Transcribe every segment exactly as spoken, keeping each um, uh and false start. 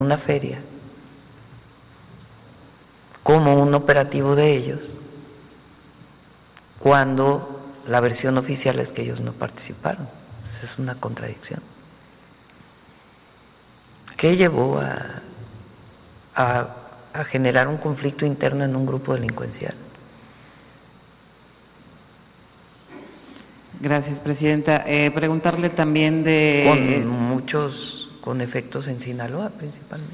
una feria como un operativo de ellos, cuando la versión oficial es que ellos no participaron. Es una contradicción. ¿Qué llevó a, a, a generar un conflicto interno en un grupo delincuencial? Gracias, Presidenta. Eh, preguntarle también de… Con muchos, con efectos en Sinaloa principalmente.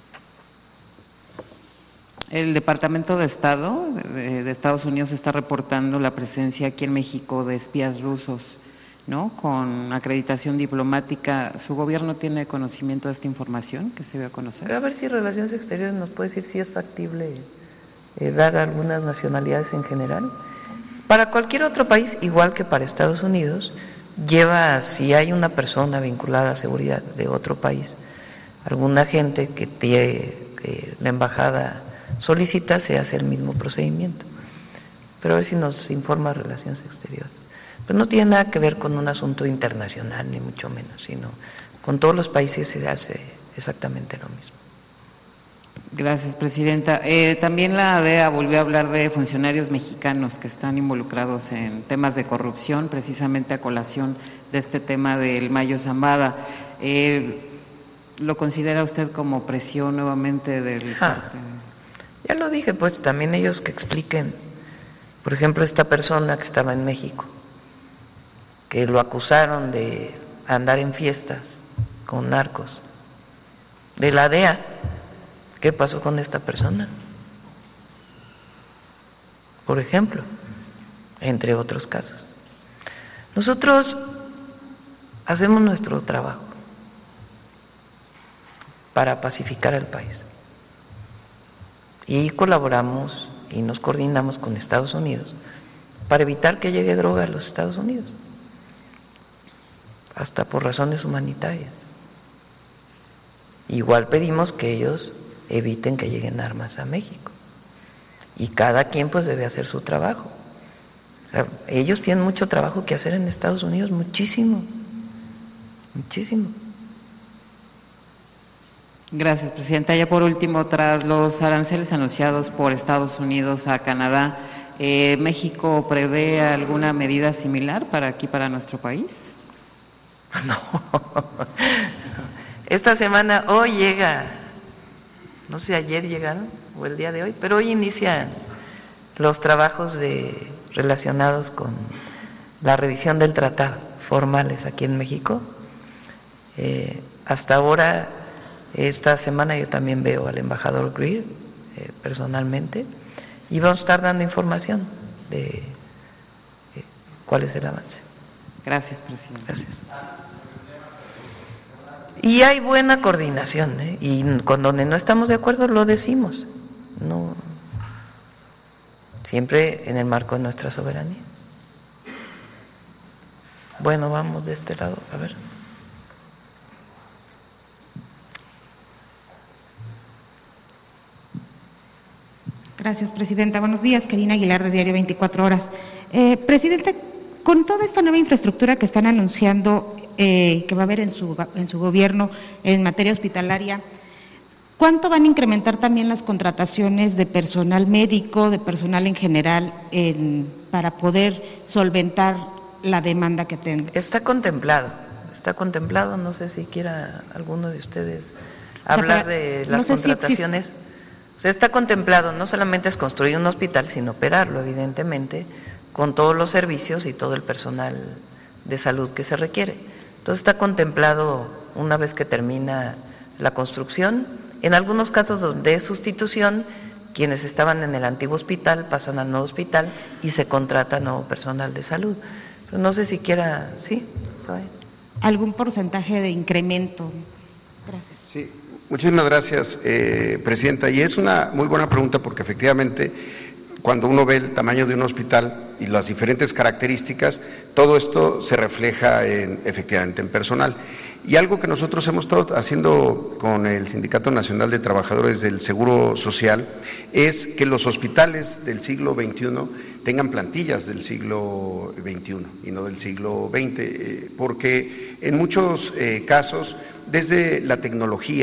El Departamento de Estado de, de Estados Unidos está reportando la presencia aquí en México de espías rusos, ¿no?, con acreditación diplomática. ¿Su gobierno tiene conocimiento de esta información que se dio a conocer? A ver si Relaciones Exteriores nos puede decir si es factible eh, dar algunas nacionalidades en general. Para cualquier otro país, igual que para Estados Unidos, lleva, si hay una persona vinculada a seguridad de otro país, alguna gente que tiene que la embajada solicita, se hace el mismo procedimiento. Pero a ver si nos informa Relaciones Exteriores. Pero no tiene nada que ver con un asunto internacional, ni mucho menos, sino con todos los países se hace exactamente lo mismo. Gracias, Presidenta. Eh, también la D E A volvió a hablar de funcionarios mexicanos que están involucrados en temas de corrupción, precisamente a colación de este tema del Mayo Zambada. Eh, ¿Lo considera usted como presión nuevamente del ah, parte? Ya lo dije, pues también ellos que expliquen. Por ejemplo, esta persona que estaba en México, que lo acusaron de andar en fiestas con narcos, de la D E A. ¿Qué pasó con esta persona? Por ejemplo, entre otros casos. Nosotros hacemos nuestro trabajo para pacificar al país y colaboramos y nos coordinamos con Estados Unidos para evitar que llegue droga a los Estados Unidos, hasta por razones humanitarias. Igual pedimos que ellos eviten que lleguen armas a México. Y cada quien pues debe hacer su trabajo. O sea, ellos tienen mucho trabajo que hacer en Estados Unidos, muchísimo, muchísimo. Gracias, Presidenta. Ya por último, tras los aranceles anunciados por Estados Unidos a Canadá, eh, ¿México prevé alguna medida similar para aquí, para nuestro país? No. Esta semana, hoy llega… No sé, ayer llegaron o el día de hoy, pero hoy inician los trabajos de, relacionados con la revisión del tratado, formales aquí en México. Eh, hasta ahora, esta semana yo también veo al embajador Greer eh, personalmente y vamos a estar dando información de eh, cuál es el avance. Gracias, Presidente. Gracias. Y hay buena coordinación, ¿eh? Y con donde no estamos de acuerdo lo decimos, no, siempre en el marco de nuestra soberanía. Bueno, vamos de este lado, a ver. Gracias, Presidenta. Buenos días, Karina Aguilar, de Diario veinticuatro horas. Eh, Presidenta, con toda esta nueva infraestructura que están anunciando Eh, que va a haber en su, en su gobierno en materia hospitalaria, ¿cuánto van a incrementar también las contrataciones de personal médico, de personal en general, en, para poder solventar la demanda que tenga? Está contemplado, está contemplado, no sé si quiera alguno de ustedes hablar o sea, para, de las no sé contrataciones. Si o sea, está contemplado, no solamente es construir un hospital, sino operarlo, evidentemente, con todos los servicios y todo el personal de salud que se requiere. Entonces está contemplado una vez que termina la construcción. En algunos casos donde es sustitución, quienes estaban en el antiguo hospital pasan al nuevo hospital y se contrata nuevo personal de salud. Pero no sé si quiera, ¿sí? ¿Sabe? ¿Algún porcentaje de incremento? Gracias. Sí, muchísimas gracias, eh, Presidenta. Y es una muy buena pregunta porque efectivamente, cuando uno ve el tamaño de un hospital y las diferentes características, todo esto se refleja en, efectivamente en personal. Y algo que nosotros hemos estado haciendo con el Sindicato Nacional de Trabajadores del Seguro Social es que los hospitales del siglo veintiuno tengan plantillas del siglo veintiuno y no del siglo veinte, porque en muchos eh, casos, desde la tecnología,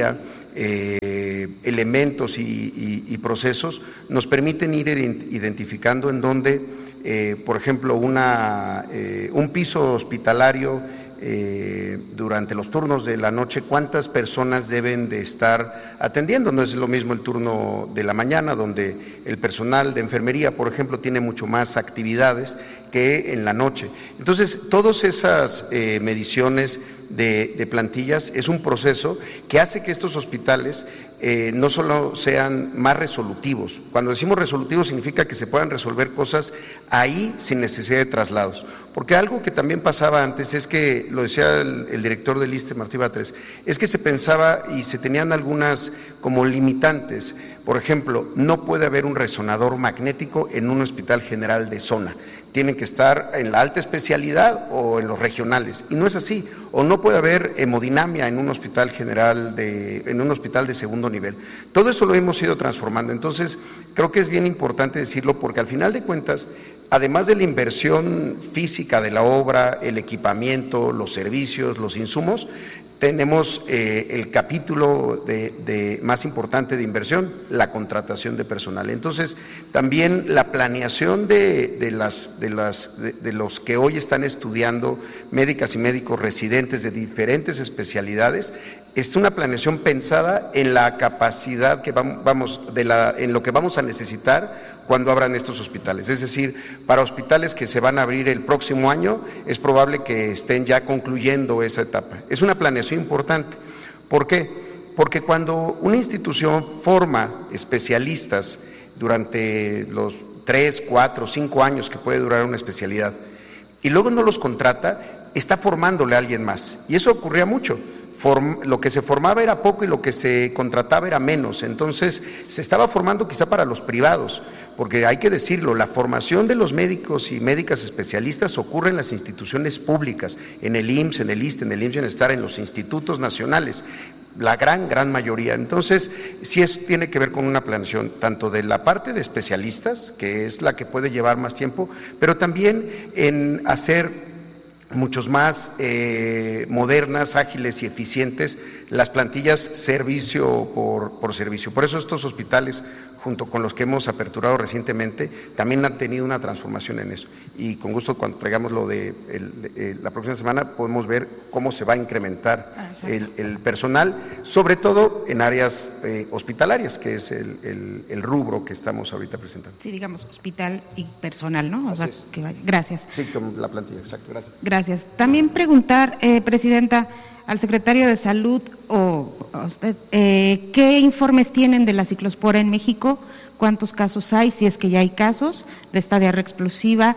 eh, elementos y, y, y procesos, nos permiten ir identificando en dónde, eh, por ejemplo, una, eh, un piso hospitalario, Eh, durante los turnos de la noche, cuántas personas deben de estar atendiendo. No es lo mismo el turno de la mañana, donde el personal de enfermería, por ejemplo, tiene mucho más actividades que en la noche. Entonces, todas esas eh, mediciones de, de plantillas es un proceso que hace que estos hospitales eh, no solo sean más resolutivos. Cuando decimos resolutivos significa que se puedan resolver cosas ahí sin necesidad de traslados. Porque algo que también pasaba antes es que, lo decía el, el director del ISSSTE, Martí Batres, es que se pensaba y se tenían algunas como limitantes. Por ejemplo, no puede haber un resonador magnético en un hospital general de zona. Tienen que estar en la alta especialidad o en los regionales, y no es así. O no puede haber hemodinamia en un hospital general, de, en un hospital de segundo nivel. Todo eso lo hemos ido transformando. Entonces, creo que es bien importante decirlo, porque al final de cuentas, además de la inversión física de la obra, el equipamiento, los servicios, los insumos, tenemos eh, el capítulo de, de más importante de inversión, la contratación de personal. Entonces, también la planeación de, de, las, de, las, de, de los que hoy están estudiando, médicas y médicos residentes de diferentes especialidades, es una planeación pensada en la capacidad que vamos, vamos de la, en lo que vamos a necesitar cuando abran estos hospitales. Es decir, para hospitales que se van a abrir el próximo año, es probable que estén ya concluyendo esa etapa. Es una planeación importante. ¿Por qué? Porque cuando una institución forma especialistas durante los tres, cuatro, cinco años que puede durar una especialidad, y luego no los contrata, está formándole a alguien más. Y eso ocurría mucho. Form, lo que se formaba era poco y lo que se contrataba era menos. Entonces, se estaba formando quizá para los privados, porque hay que decirlo, la formación de los médicos y médicas especialistas ocurre en las instituciones públicas, en el I M S S, en el ISSSTE, en el IMSS Bienestar, en los institutos nacionales, la gran, gran mayoría. Entonces, sí es, tiene que ver con una planeación, tanto de la parte de especialistas, que es la que puede llevar más tiempo, pero también en hacer muchos más eh, modernas, ágiles y eficientes las plantillas servicio por, por servicio. Por eso estos hospitales, junto con los que hemos aperturado recientemente, también han tenido una transformación en eso. Y con gusto, cuando traigamos lo de el, de, la próxima semana, podemos ver cómo se va a incrementar ah, el, el personal, sobre todo en áreas eh, hospitalarias, que es el, el, el rubro que estamos ahorita presentando. Sí, digamos, hospital y personal, ¿no? O sea, que vaya. Gracias. Sí, con la plantilla, exacto, gracias. Gracias. También preguntar, eh, Presidenta, al secretario de Salud o a usted, eh, ¿qué informes tienen de la ciclospora en México? ¿Cuántos casos hay? Si es que ya hay casos de esta diarrea explosiva,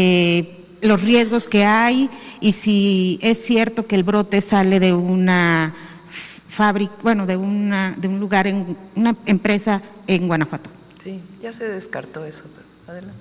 eh, los riesgos que hay y si es cierto que el brote sale de una fábrica, bueno, de una de un lugar en una empresa en Guanajuato. Sí, ya se descartó eso, pero adelante.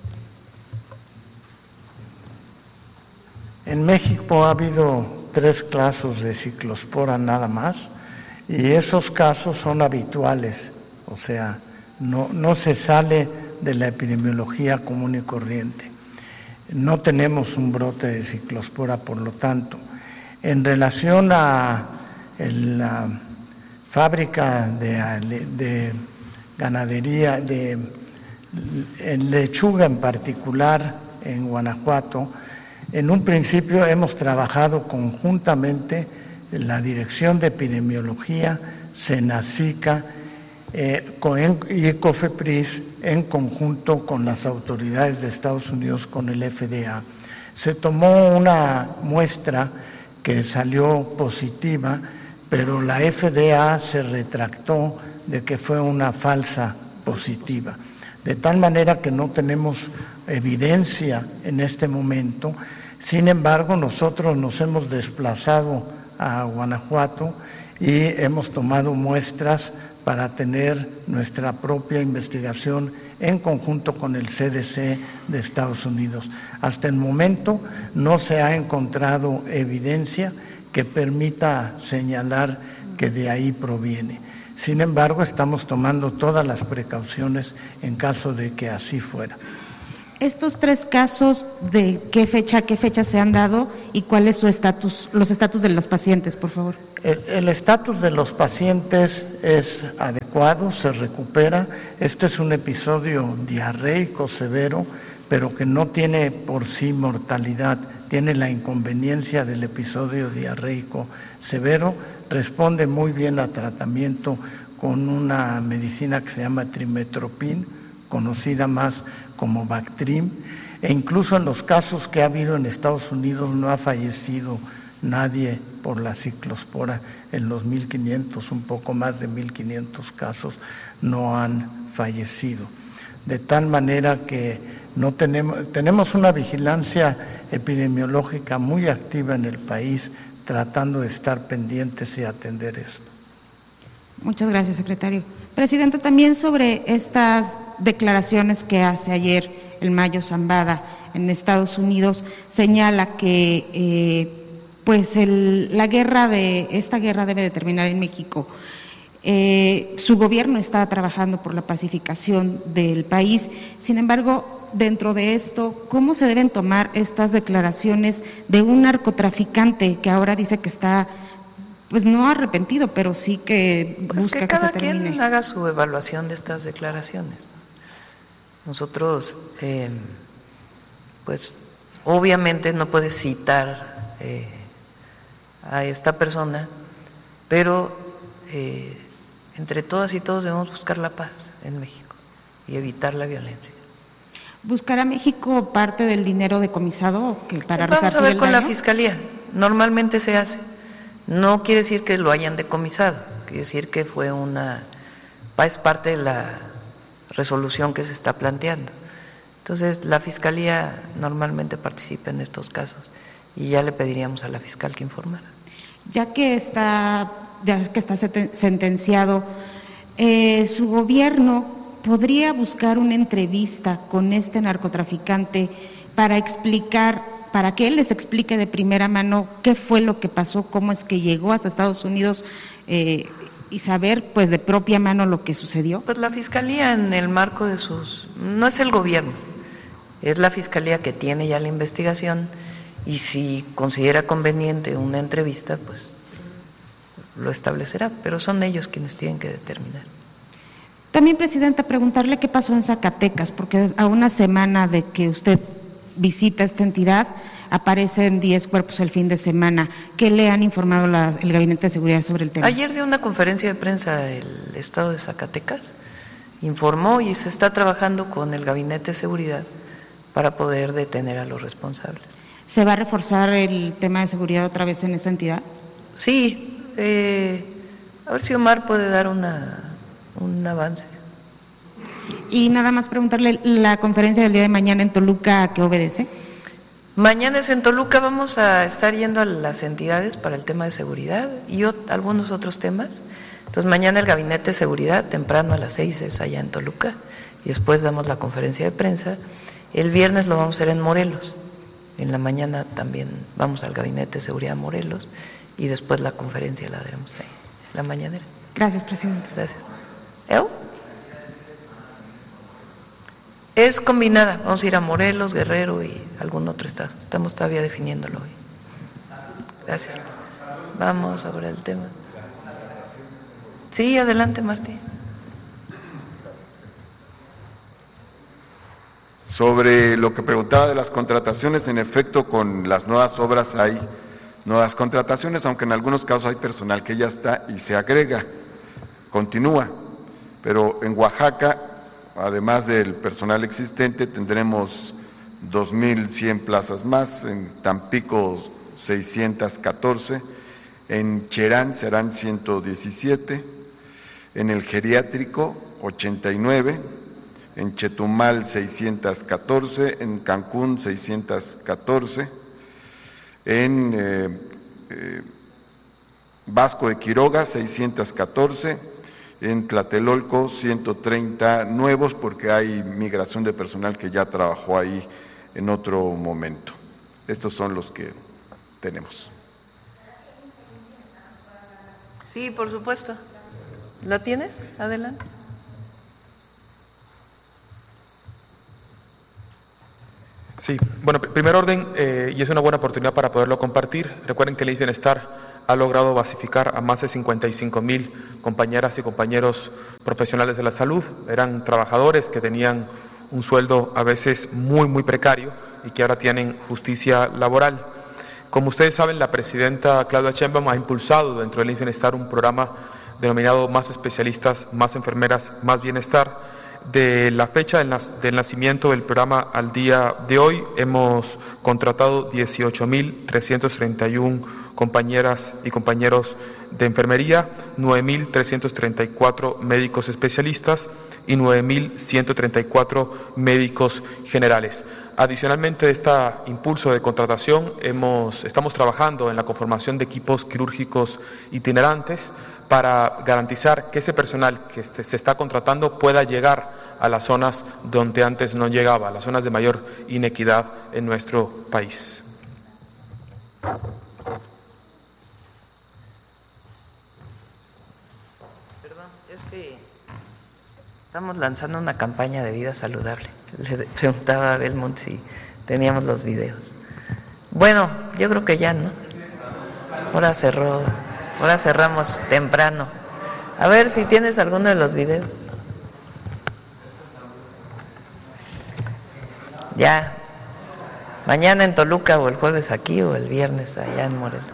En México ha habido tres casos de ciclospora nada más, y esos casos son habituales, o sea, no, no se sale de la epidemiología común y corriente. No tenemos un brote de ciclospora, por lo tanto. En relación a la fábrica de, de ganadería, de lechuga en particular en Guanajuato, en un principio hemos trabajado conjuntamente la Dirección de Epidemiología, Senacica eh, con, y COFEPRIS en conjunto con las autoridades de Estados Unidos, con el F D A. Se tomó una muestra que salió positiva, pero la F D A se retractó de que fue una falsa positiva. De tal manera que no tenemos evidencia en este momento. Sin embargo, nosotros nos hemos desplazado a Guanajuato y hemos tomado muestras para tener nuestra propia investigación en conjunto con el C D C de Estados Unidos. Hasta el momento no se ha encontrado evidencia que permita señalar que de ahí proviene. Sin embargo, estamos tomando todas las precauciones en caso de que así fuera. Estos tres casos, ¿de qué fecha a qué fecha se han dado y cuál es su estatus, los estatus de los pacientes, por favor? El estatus de los pacientes es adecuado, se recupera. Este es un episodio diarreico severo, pero que no tiene por sí mortalidad, tiene la inconveniencia del episodio diarreico severo, responde muy bien a tratamiento con una medicina que se llama trimetoprim, conocida más como Bactrim, e incluso en los casos que ha habido en Estados Unidos no ha fallecido nadie por la ciclospora. En los mil quinientos, un poco más de mil quinientos casos no han fallecido. De tal manera que no tenemos, tenemos una vigilancia epidemiológica muy activa en el país, tratando de estar pendientes y atender esto. Muchas gracias, secretario. Presidente, también sobre estas declaraciones que hace ayer el Mayo Zambada en Estados Unidos, señala que eh, pues el, la guerra de esta guerra debe de terminar en México. Eh, su gobierno está trabajando por la pacificación del país. Sin embargo, dentro de esto, ¿cómo se deben tomar estas declaraciones de un narcotraficante que ahora dice que está, pues no arrepentido, pero sí que busca pues que, que cada se termine? quien haga su evaluación de estas declaraciones. Nosotros, eh, pues, obviamente no puedes citar eh, a esta persona, pero eh, entre todas y todos debemos buscar la paz en México y evitar la violencia. ¿Buscará México parte del dinero decomisado que para Vamos resarcir a ver el con daño? la Fiscalía, normalmente se hace. No quiere decir que lo hayan decomisado, quiere decir que fue una, es parte de la resolución que se está planteando. Entonces, la Fiscalía normalmente participa en estos casos y ya le pediríamos a la fiscal que informara. Ya que está, ya que está sentenciado, eh, su gobierno podría buscar una entrevista con este narcotraficante para explicar, para que él les explique de primera mano qué fue lo que pasó, cómo es que llegó hasta Estados Unidos eh, y saber pues de propia mano lo que sucedió. Pues la Fiscalía en el marco de sus, no es el gobierno, es la Fiscalía que tiene ya la investigación y si considera conveniente una entrevista, pues lo establecerá, pero son ellos quienes tienen que determinar. También, Presidenta, preguntarle qué pasó en Zacatecas, porque a una semana de que usted visita esta entidad, aparecen diez cuerpos el fin de semana. ¿Qué le han informado la, el Gabinete de Seguridad sobre el tema? Ayer dio una conferencia de prensa el Estado de Zacatecas, informó y se está trabajando con el Gabinete de Seguridad para poder detener a los responsables. ¿Se va a reforzar el tema de seguridad otra vez en esa entidad? Sí, eh, a ver si Omar puede dar una, un avance. Y nada más preguntarle, ¿la conferencia del día de mañana en Toluca a qué obedece? Mañana es en Toluca, vamos a estar yendo a las entidades para el tema de seguridad y ot- algunos otros temas. Entonces mañana el Gabinete de Seguridad, temprano a las seis es allá en Toluca, y después damos la conferencia de prensa. El viernes lo vamos a hacer en Morelos, en la mañana también vamos al Gabinete de Seguridad Morelos y después la conferencia la daremos ahí, la mañanera. Gracias, Presidenta. Gracias. ¿Eu? Es combinada, vamos a ir a Morelos, Guerrero y algún otro estado. Estamos todavía definiéndolo hoy. Gracias. Vamos sobre el tema. Sí, adelante, Martín. Sobre lo que preguntaba de las contrataciones, en efecto, con las nuevas obras hay nuevas contrataciones, aunque en algunos casos hay personal que ya está y se agrega, continúa. Pero en Oaxaca, además del personal existente, tendremos dos mil cien plazas más, en Tampico seiscientas catorce, en Cherán serán ciento diecisiete, en el geriátrico ochenta y nueve, en Chetumal seiscientas catorce, en Cancún seiscientas catorce, en eh, eh, Vasco de Quiroga seiscientas catorce, en Tlatelolco ciento treinta nuevos porque hay migración de personal que ya trabajó ahí en otro momento. Estos son los que tenemos. Sí, por supuesto. ¿La tienes? Adelante. Sí, bueno, primer orden, eh, y es una buena oportunidad para poderlo compartir. Recuerden que el I S S S Bienestar ha logrado basificar a más de cincuenta y cinco mil compañeras y compañeros profesionales de la salud. Eran trabajadores que tenían un sueldo a veces muy, muy precario y que ahora tienen justicia laboral. Como ustedes saben, la presidenta Claudia Sheinbaum ha impulsado dentro del I S S S Bienestar un programa denominado Más Especialistas, Más Enfermeras, Más Bienestar. De la fecha del, nac- del nacimiento del programa al día de hoy, hemos contratado dieciocho mil trescientos treinta y uno compañeras y compañeros de enfermería, nueve mil trescientos treinta y cuatro médicos especialistas y nueve mil ciento treinta y cuatro médicos generales. Adicionalmente de este impulso de contratación, hemos, estamos trabajando en la conformación de equipos quirúrgicos itinerantes para garantizar que ese personal que este, se está contratando pueda llegar a las zonas donde antes no llegaba, a las zonas de mayor inequidad en nuestro país. Perdón, es que estamos lanzando una campaña de vida saludable. Le preguntaba a Belmont si teníamos los videos. Bueno, yo creo que ya, ¿no? Ahora cerró. Ahora cerramos temprano. A ver si tienes alguno de los videos. Ya. Mañana en Toluca o el jueves aquí o el viernes allá en Morelos.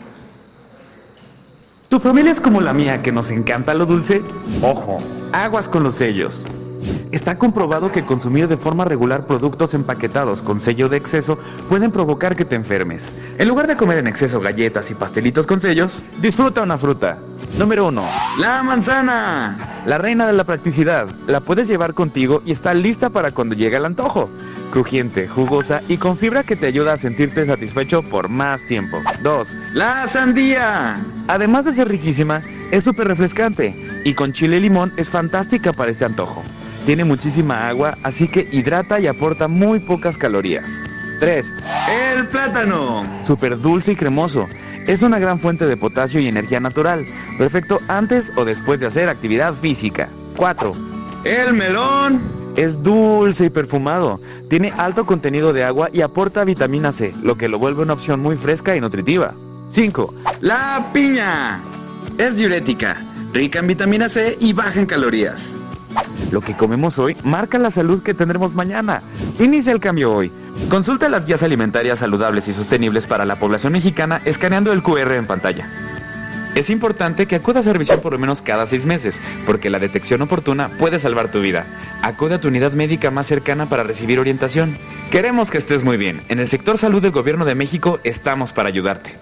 ¿Tu familia es como la mía, que nos encanta lo dulce? Ojo, aguas con los sellos. Está comprobado que consumir de forma regular productos empaquetados con sello de exceso pueden provocar que te enfermes. En lugar de comer en exceso galletas y pastelitos con sellos, disfruta una fruta. Número uno. La manzana. La reina de la practicidad. La puedes llevar contigo y está lista para cuando llegue el antojo. Crujiente, jugosa y con fibra que te ayuda a sentirte satisfecho por más tiempo. Dos. La sandía. Además de ser riquísima, es súper refrescante y con chile y limón es fantástica para este antojo. Tiene muchísima agua, así que hidrata y aporta muy pocas calorías. tres. El plátano. Súper dulce y cremoso. Es una gran fuente de potasio y energía natural, perfecto antes o después de hacer actividad física. cuatro. El melón. Es dulce y perfumado. Tiene alto contenido de agua y aporta vitamina C, lo que lo vuelve una opción muy fresca y nutritiva. cinco. La piña. Es diurética, rica en vitamina C y baja en calorías. Lo que comemos hoy marca la salud que tendremos mañana. Inicia el cambio hoy. Consulta las guías alimentarias saludables y sostenibles para la población mexicana escaneando el cu erre en pantalla. Es importante que acudas a revisión por lo menos cada seis meses, porque la detección oportuna puede salvar tu vida. Acude a tu unidad médica más cercana para recibir orientación. Queremos que estés muy bien. En el sector salud del Gobierno de México estamos para ayudarte.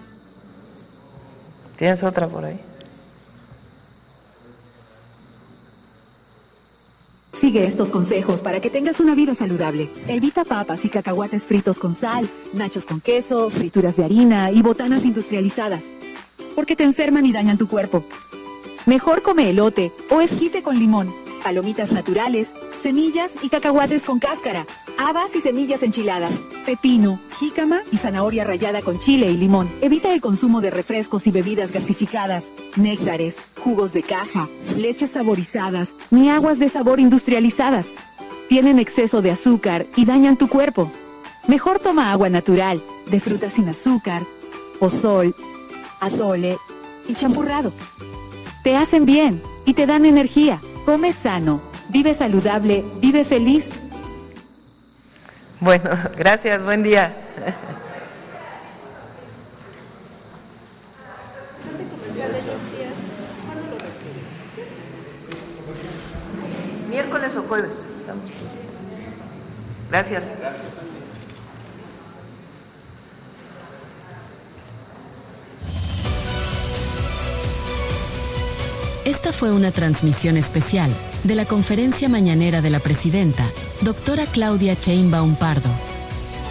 ¿Tienes otra por ahí? Sigue estos consejos para que tengas una vida saludable. Evita papas y cacahuates fritos con sal, nachos con queso, frituras de harina y botanas industrializadas, porque te enferman y dañan tu cuerpo. Mejor come elote o esquite con limón, palomitas naturales, semillas y cacahuates con cáscara, habas y semillas enchiladas, pepino, jícama y zanahoria rallada con chile y limón. Evita el consumo de refrescos y bebidas gasificadas, néctares, jugos de caja, leches saborizadas, ni aguas de sabor industrializadas. Tienen exceso de azúcar y dañan tu cuerpo. Mejor toma agua natural, de frutas sin azúcar, pozol, atole y champurrado. Te hacen bien y te dan energía. Come sano, vive saludable, vive feliz. Bueno, gracias, buen día. Miércoles o jueves estamos presentes. Gracias. Esta fue una transmisión especial de la conferencia mañanera de la presidenta, doctora Claudia Sheinbaum Pardo.